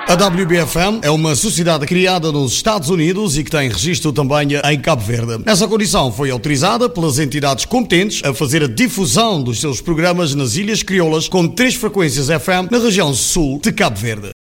A WBFM é uma sociedade criada nos Estados Unidos e que tem registro também em Cabo Verde. Nessa condição foi autorizada pelas entidades competentes a fazer a difusão dos seus programas nas Ilhas Crioulas com 3 frequências FM na região sul de Cabo Verde.